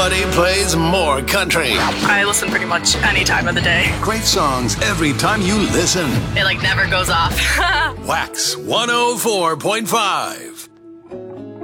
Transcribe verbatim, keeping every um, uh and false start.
nobody plays more country. I listen pretty much any time of the day. Great songs every time you listen. It like never goes off. Wax one oh four point five.